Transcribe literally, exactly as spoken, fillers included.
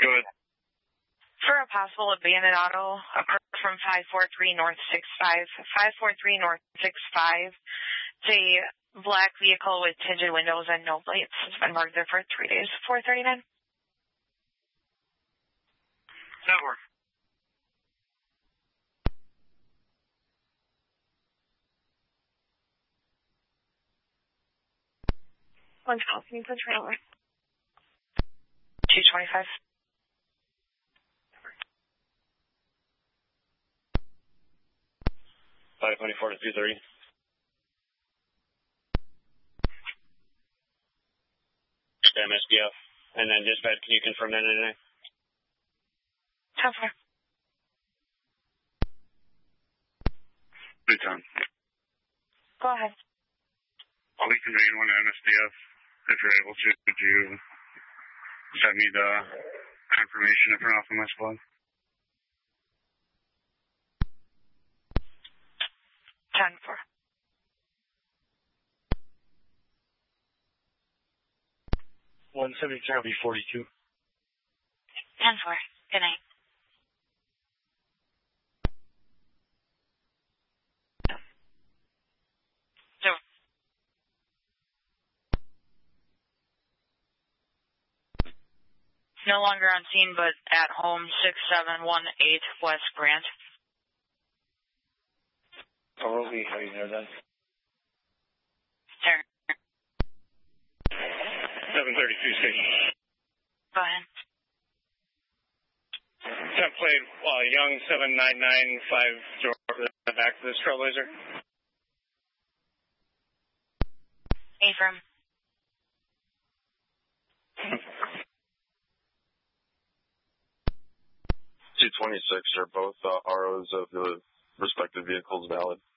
Go ahead. For a possible abandoned auto from five four three North six five, five four three North six five, it's a black vehicle with tinted windows and no plates. It's been marked there for three days. four thirty-nine. Network. One call. Can you put trailer? two twenty-five. five twenty-four to two thirty. M S D F. And then dispatch, can you confirm that today? ten four. Good time. Go ahead. I'll be conveying one to M S D F. If you're able to, could you send me the confirmation to print off of my squad? ten four. one seventy-three will be forty-two. ten four. Good night. So. No longer on scene, but at home, six seven one eight West Grant. Oh, we'll be heading there then. There. seven thirty-two station. Go ahead. Template uh, Young seven nine nine five zero the back of this Trailblazer. Affirm. two twenty-six are both uh, R Os of the respective vehicles valid?